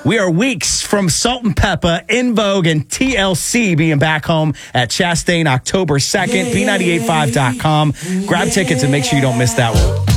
We are weeks from Salt and Peppa, In Vogue, and TLC being back home at Chastain October 2nd. B985.com. Grab tickets and make sure you don't miss that one.